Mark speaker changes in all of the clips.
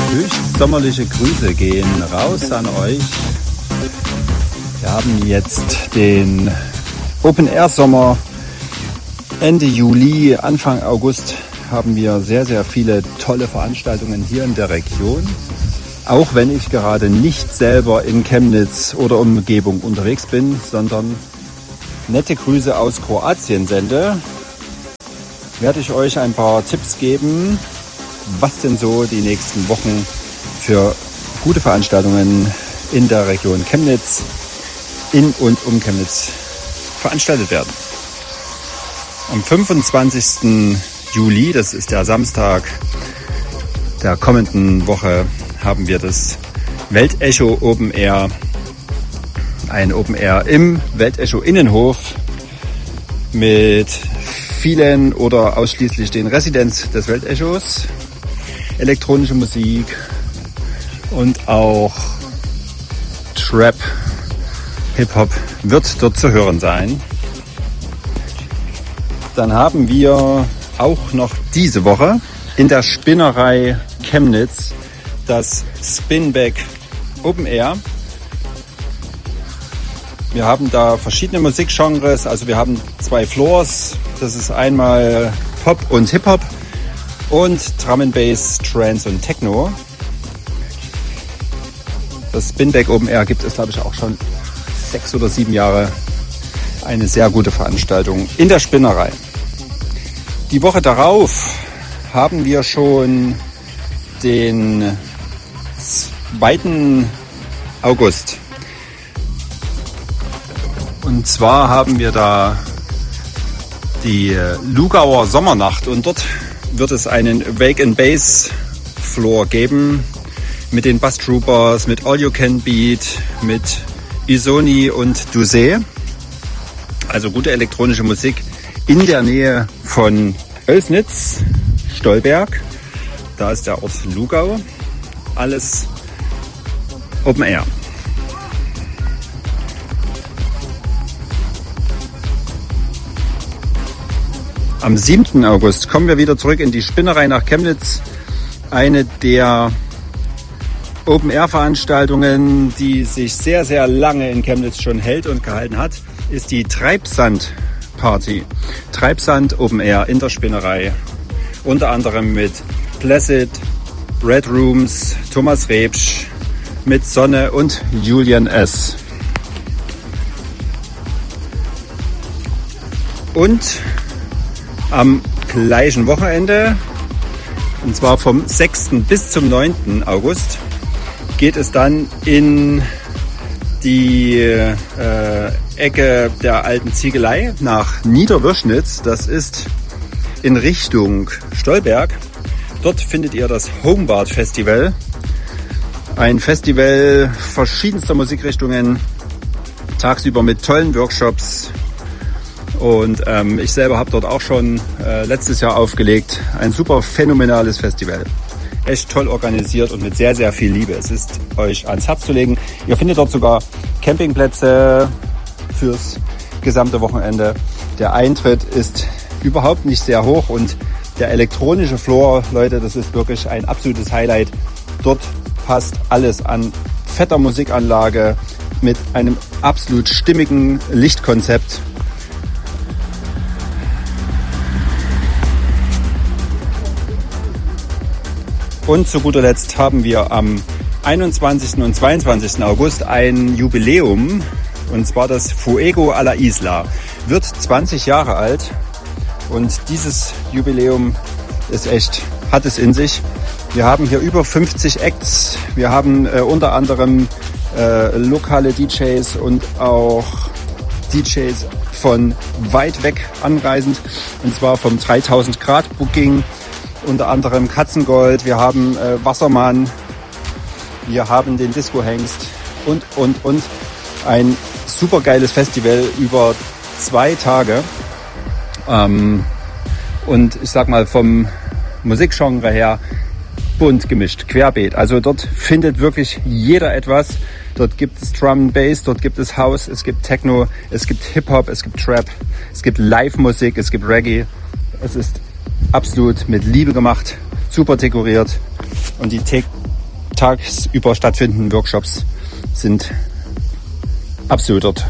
Speaker 1: Höchst sommerliche Grüße gehen raus an euch. Wir haben jetzt den Open-Air-Sommer. Ende Juli, Anfang August haben wir sehr, sehr viele tolle Veranstaltungen hier in der Region. Auch wenn ich gerade nicht selber in Chemnitz oder Umgebung unterwegs bin, sondern nette Grüße aus Kroatien sende, werde ich euch ein paar Tipps geben, was denn so die nächsten Wochen für gute Veranstaltungen in der Region Chemnitz, in und um Chemnitz veranstaltet werden. Am 25. Juli, das ist der Samstag der kommenden Woche, haben wir das Weltecho Open Air. Ein Open Air im Weltecho Innenhof mit vielen oder ausschließlich den Residents des Weltechos. Elektronische Musik und auch Trap, Hip-Hop wird dort zu hören sein. Dann haben wir auch noch diese Woche in der Spinnerei Chemnitz das Spinback Open Air. Wir haben da verschiedene Musikgenres, also wir haben 2 Floors. Das ist einmal Pop und Hip-Hop und Drum and Bass, Trance und Techno. Das Spinback Open Air gibt es, glaube ich, auch schon 6 oder 7 Jahre. Eine sehr gute Veranstaltung in der Spinnerei. Die Woche darauf haben wir schon den 2. August. Und zwar haben wir da die Lugauer Sommernacht und dort wird es einen Wake and Bass Floor geben mit den Bass Troopers, mit All You Can Beat, mit Isoni und Dusé. Also gute elektronische Musik in der Nähe von Oelsnitz, Stolberg. Da ist der Ort Lugau. Alles Open Air. Am 7. August kommen wir wieder zurück in die Spinnerei nach Chemnitz. Eine der Open-Air-Veranstaltungen, die sich sehr, sehr lange in Chemnitz schon hält und gehalten hat, ist die Treibsand-Party. Treibsand Open Air in der Spinnerei. Unter anderem mit Placid, Red Rooms, Thomas Rebsch, mit Sonne und Julian S. Und am gleichen Wochenende, und zwar vom 6. bis zum 9. August, geht es dann in die Ecke der alten Ziegelei nach Niederwürschnitz. Das ist in Richtung Stolberg. Dort findet ihr das Homebad Festival. Ein Festival verschiedenster Musikrichtungen, tagsüber mit tollen Workshops. Und ich selber habe dort auch schon letztes Jahr aufgelegt. Ein super phänomenales Festival. Echt toll organisiert und mit sehr, sehr viel Liebe. Es ist euch ans Herz zu legen. Ihr findet dort sogar Campingplätze fürs gesamte Wochenende. Der Eintritt ist überhaupt nicht sehr hoch und der elektronische Floor, Leute, das ist wirklich ein absolutes Highlight. Dort passt alles an fetter Musikanlage mit einem absolut stimmigen Lichtkonzept. Und zu guter Letzt haben wir am 21. und 22. August ein Jubiläum, und zwar das Fuego a la Isla. Wird 20 Jahre alt und dieses Jubiläum ist echt, hat es in sich. Wir haben hier über 50 Acts, wir haben unter anderem lokale DJs und auch DJs von weit weg anreisend, und zwar vom 3000 Grad Booking. Unter anderem Katzengold, wir haben Wassermann, wir haben den Disco Hengst und. Ein super geiles Festival über 2 Tage. Und ich sag mal vom Musikgenre her bunt gemischt, querbeet. Also dort findet wirklich jeder etwas. Dort gibt es Drum and Bass, dort gibt es House, es gibt Techno, es gibt Hip-Hop, es gibt Trap, es gibt Live-Musik, es gibt Reggae. Es ist absolut mit Liebe gemacht, super dekoriert und die tagsüber stattfindenden Workshops sind absolut dort.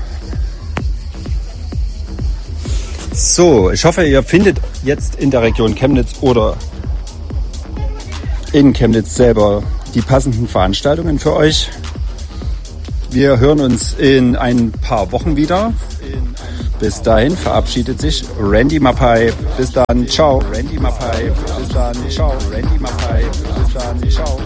Speaker 1: So, ich hoffe, ihr findet jetzt in der Region Chemnitz oder in Chemnitz selber die passenden Veranstaltungen für euch. Wir hören uns in ein paar Wochen wieder. Bis dahin verabschiedet sich Randy Mapai. Bis dann, ciao. Randy Mapai. Bis dann, ciao. Randy Mapai. Bis dann, ciao.